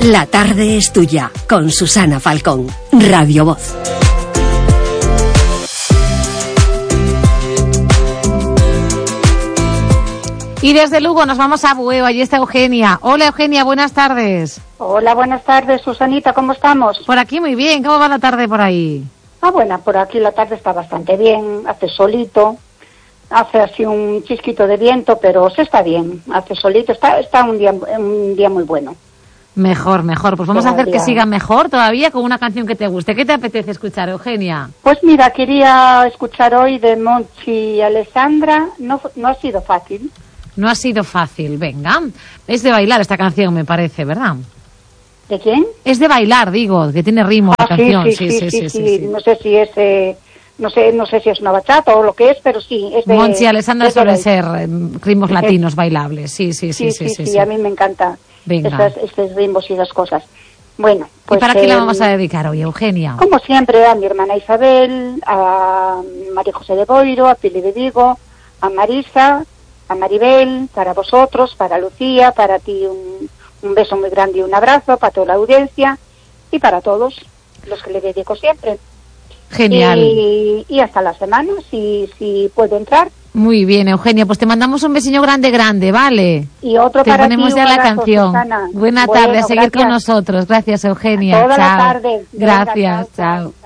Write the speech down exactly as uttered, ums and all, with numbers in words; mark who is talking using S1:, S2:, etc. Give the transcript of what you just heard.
S1: La tarde es tuya, con Susana Falcón, Radio Voz.
S2: Y desde Lugo nos vamos a Bueo, allí está Eugenia. Hola Eugenia, buenas tardes.
S3: Hola, buenas tardes, Susanita, ¿cómo estamos?
S2: Por aquí muy bien, ¿cómo va la tarde por ahí?
S3: Ah, bueno, por aquí la tarde está bastante bien, hace solito, hace así un chisquito de viento, pero se está bien, hace solito, está, está un día, un día muy bueno.
S2: Mejor, mejor, pues vamos
S3: Todavía.
S2: a hacer que siga mejor todavía con una canción que te guste. ¿Qué te apetece escuchar, Eugenia?
S3: Pues mira, quería escuchar hoy de Monchi y Alessandra, no, no ha sido fácil.
S2: No ha sido fácil, venga. Es de bailar esta canción, me parece, ¿verdad?
S3: ¿De quién?
S2: Es de bailar, digo, que tiene ritmo
S3: Ah,
S2: la
S3: sí,
S2: canción.
S3: sí, sí, sí, sí, sí, sí. No sé si es, eh, no sé, no sé si es una bachata o lo que es, pero sí. Es de,
S2: Monchi y Alessandra
S3: es de
S2: suelen
S3: baile.
S2: ser eh, ritmos latinos bailables, sí, sí, sí, sí,
S3: Sí, sí,
S2: sí,
S3: sí,
S2: sí.
S3: a mí me encanta
S2: Venga.
S3: esas, estos ritmos y esas cosas. Bueno, pues...
S2: ¿Y para qué
S3: eh,
S2: la vamos a dedicar hoy, Eugenia?
S3: Como siempre, a mi hermana Isabel, a María José de Boiro, a Pili de Vigo, a Marisa, a Maribel, para vosotros, para Lucía, para ti un, un beso muy grande y un abrazo, para toda la audiencia y para todos los que le dedico siempre.
S2: Genial.
S3: Y, y hasta la semana, si, si puedo entrar.
S2: Muy bien, Eugenia, pues te mandamos un besiño grande, grande, ¿vale?
S3: Y otro
S2: te
S3: para
S2: ponemos
S3: ti,
S2: ya
S3: un
S2: la
S3: abrazo,
S2: canción.
S3: Susana.
S2: Buena
S3: Bueno,
S2: tarde, a seguir
S3: gracias.
S2: con nosotros. Gracias, Eugenia.
S3: Toda
S2: chao.
S3: la tarde. Venga,
S2: Gracias,
S3: chao, chao.
S2: chao.